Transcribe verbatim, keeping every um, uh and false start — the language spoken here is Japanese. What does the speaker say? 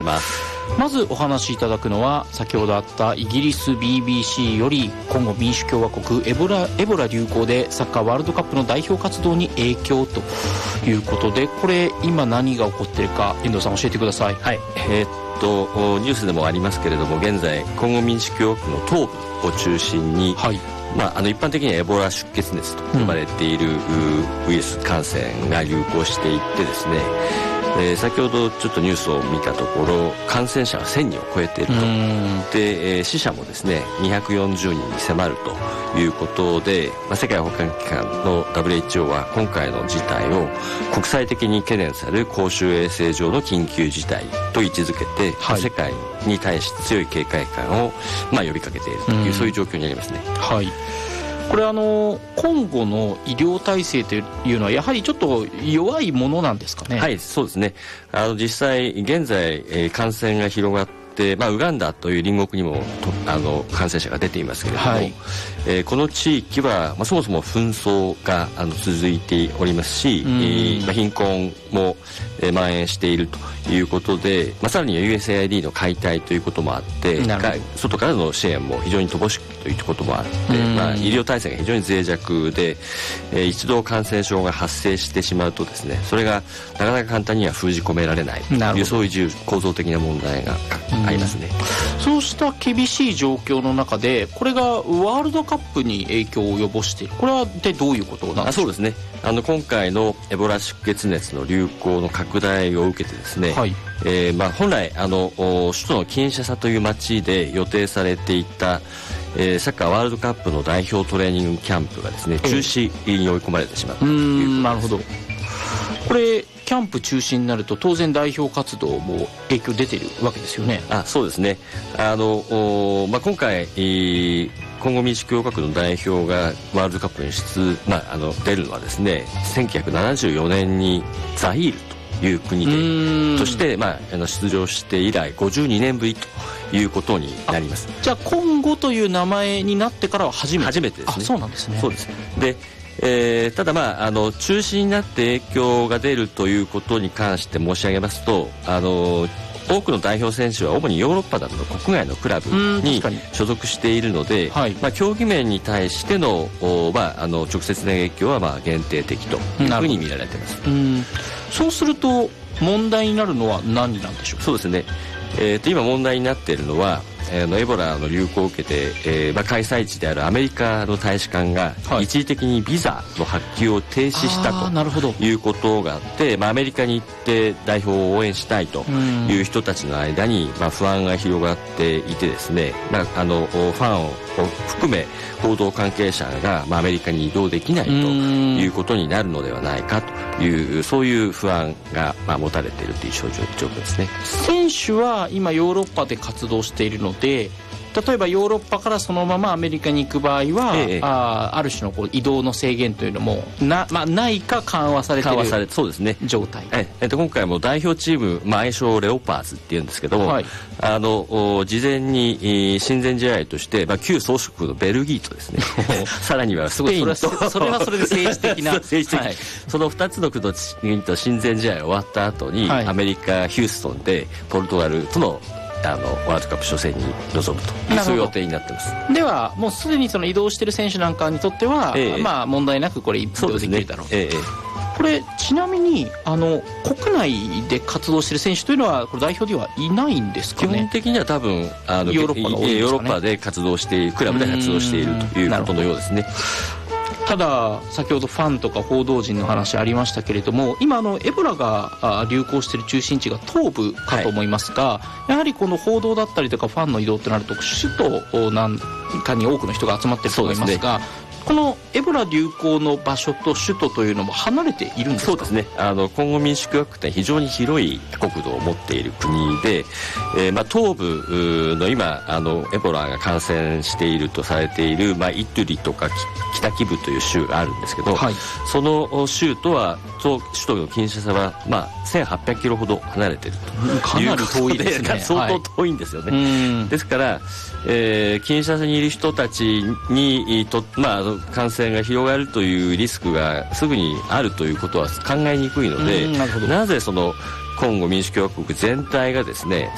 まずお話しいただくのは、先ほどあったイギリス ビービーシー よりコンゴ民主共和国エボラ、エボラ流行でサッカーワールドカップの代表活動に影響ということで、これ今何が起こっているか遠藤さん教えてください。 はい、えー、っとニュースでもありますけれども、現在コンゴ民主共和国の東部を中心に、はい、まあ、あの一般的にはエボラ出血熱と呼ばれている、うん、ウイルス感染が流行していってですね、えー、先ほどちょっとニュースを見たところ、感染者はせんにんを超えていると。で、えー、死者もですねにひゃくよんじゅうにんに迫るということで、まあ、世界保健機関の ダブリューエイチオー は今回の事態を国際的に懸念される公衆衛生上の緊急事態と位置づけて、はい、世界に対して強い警戒感を、まあ、呼びかけているという、そういう状況にありますね。 はい、これあのコンゴの医療体制というのはやはりちょっと弱いものなんですかね。 はい、そうですね。あの実際現在、えー、感染が広がって、まあ、ウガンダという隣国にもとあの感染者が出ていますけれども、はい、えー、この地域は、まあ、そもそも紛争があの続いておりますし、えーまあ、貧困も、えー、蔓延しているということで、まあ、さらには ユーエスエーアイディー の解体ということもあって、外からの支援も非常に乏しくということもあって、まあ、医療体制が非常に脆弱で、えー、一度感染症が発生してしまうとですね、それがなかなか簡単には封じ込められないという、そういう構造的な問題がありますね。 そうした厳しい状況の中で、これがワールドカップに影響を及ぼしている、これは一体どういうことなんでしょうか。 あ、そうですね。あの今回のエボラ出血熱の流行の拡大を受けてですね、はい、えーまあ、本来あの首都のキンシャサという町で予定されていた、えー、サッカーワールドカップの代表トレーニングキャンプがですね、中止に追い込まれてしまったということです。 うーん、なるほど。これキャンプ中止になると当然代表活動も影響出ているわけですよね。 あ、そうですね。あの、まあ、今回、えーコンゴ民主共和国の代表がワールドカップに出、まあ、あの出るのはですね、せんきゅうひゃくななじゅうよねんにザイールという国でとして、まあ、あの出場して以来ごじゅうにねんぶりということになります。 じゃあコンゴという名前になってからは初めて初めてですね。 あ、そうなんですね。 そうです。で、えー、ただ、まあ、あの中止になって影響が出るということに関して申し上げますと、あの多くの代表選手は主にヨーロッパなどの国外のクラブに所属しているので、はい、まあ、競技面に対しての、まあ、あの直接な影響はまあ限定的というふうに見られています。 うん、そうすると問題になるのは何なんでしょうか。 そうですね、えー、と今問題になっているのは、えー、のエボラの流行を受けて、えーまあ、開催地であるアメリカの大使館が一時的にビザの発給を停止したということがあって、まあ、アメリカに行って代表を応援したいという人たちの間に、まあ、不安が広がっていてですね、まあ、あのファンを含め報道関係者が、まあ、アメリカに移動できないということになるのではないかという、そういう不安が、まあ、持たれているという状況ですね。 選手は今ヨーロッパで活動しているので、例えばヨーロッパからそのままアメリカに行く場合は、ええ、あ, ある種のこう移動の制限というのも な,、まあ、ないか緩和されているそうですね状態。 ええと今回も代表チーム、まあ、愛称レオパーズっていうんですけども、はい、あの事前に親善試合として、まあ、旧宗主国のベルギーとですねさらにはスペインとそれはそれで政治的な政治的、はい、そのふたつの国と親善試合終わった後に、はい、アメリカヒューストンでポルトガルとのあのワールドカップ初戦に臨むというそういう予定になってます。 ではもうすでにその移動している選手なんかにとっては、ええ、まあ問題なくこれ移動できるだろうと。ええ、これちなみにあの国内で活動している選手というのはこれ代表ではいないんですかね。 基本的には多分あのヨーロッパが多いんですかね。ヨーロッパで活動しているクラブで活動しているということのようですね。 ただ先ほどファンとか報道陣の話ありましたけれども、今あのエボラが流行している中心地が東部かと思いますが、はい、やはりこの報道だったりとかファンの移動となると首都なんかに多くの人が集まっていると思いますが、このエボラ流行の場所と首都というのも離れているんですか。 そうですね、あのコンゴ民主共和国って非常に広い国土を持っている国で、えーまあ、東部の今あのエボラが感染しているとされている、まあ、イトゥリとか北キブという州があるんですけど、はい、その州とは首都のキンシャサは、まあ、せんはっぴゃくキロほど離れているということで、かなり遠いですね。相当遠いんですよね、はい、ですから、えー、キンシャサにいる人たちにと、まあ、感染が広がるというリスクがすぐにあるということは考えにくいので、 な, なぜそのコンゴ民主共和国全体がですね